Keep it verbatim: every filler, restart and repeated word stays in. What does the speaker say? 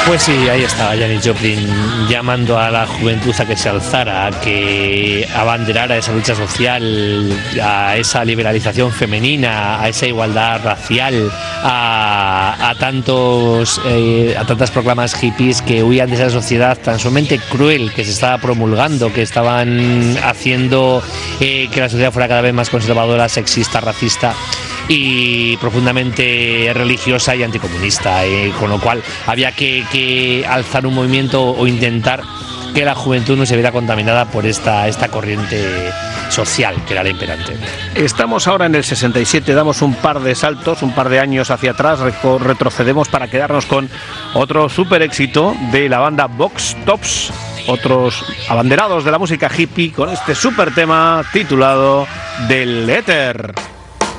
Pues sí, ahí estaba Janis Joplin llamando a la juventud a que se alzara, a que abanderara esa lucha social, a esa liberalización femenina, a esa igualdad racial, a, a tantos eh, a tantas proclamas hippies que huían de esa sociedad tan sumamente cruel que se estaba promulgando, que estaban haciendo eh, que la sociedad fuera cada vez más conservadora, sexista, racista y profundamente religiosa y anticomunista, eh, con lo cual había que, que alzar un movimiento o intentar que la juventud no se viera contaminada por esta, esta corriente social que era la imperante. Estamos ahora en el sesenta y siete, damos un par de saltos, un par de años hacia atrás, retrocedemos para quedarnos con otro super éxito de la banda Vox Tops, otros abanderados de la música hippie, con este super tema titulado Del Éter.